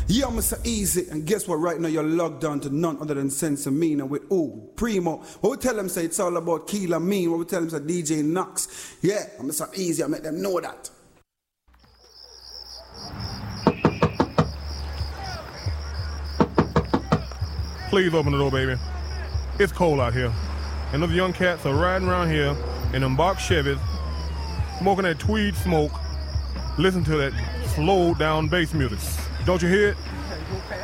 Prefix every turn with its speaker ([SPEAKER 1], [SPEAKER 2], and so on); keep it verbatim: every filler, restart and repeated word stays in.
[SPEAKER 1] Yeah, I'm so easy, and guess what? Right now you're logged on to none other than Sensamina with ooh, Primo. What we tell them say it's all about Keela Mean. What we tell them say D J Knox. Yeah, I'm so easy, I make them know that.
[SPEAKER 2] Please open the door, baby. It's cold out here, and those young cats are riding around here in them box Chevys, smoking that tweed smoke, listen to that slow down bass music. Don't you hear it?